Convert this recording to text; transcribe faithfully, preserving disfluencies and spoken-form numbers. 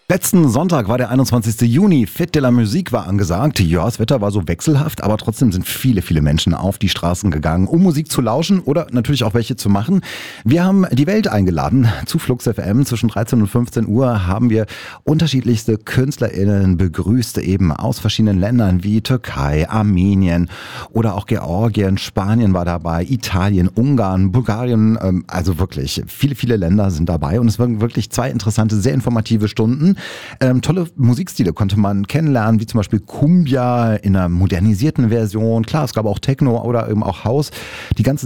Letzten Sonntag war der einundzwanzigsten Juni. Fête de la Musique war angesagt. Ja, das Wetter war so wechselhaft, aber trotzdem sind viele, viele Menschen auf die Straßen gegangen, um Musik zu lauschen oder natürlich auch welche zu machen. Wir haben die Welt eingeladen. Zu Flux F M zwischen dreizehn und fünfzehn Uhr haben wir unterschiedlichste KünstlerInnen begrüßt, eben aus verschiedenen Ländern wie Türkei, Armenien oder auch Georgien, Spanien war dabei, Italien, Ungarn, Bulgarien. Also wirklich, viele, viele Länder sind dabei und es waren wirklich zwei interessante, sehr informative Stunden. Ähm, tolle Musikstile konnte man kennenlernen, wie zum Beispiel Cumbia in einer modernisierten Version. Klar, es gab auch Techno oder eben auch House. Die ganze